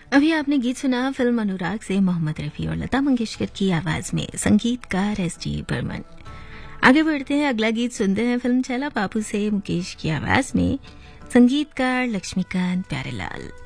अभी आपने गीत सुना फिल्म अनुराग से मोहम्मद रफी और लता मंगेशकर की आवाज में, संगीतकार एस.डी. बर्मन। आगे बढ़ते हैं, अगला गीत सुनते हैं फिल्म छैला बाबू से मुकेश की आवाज में, संगीतकार लक्ष्मीकांत प्यारेलाल।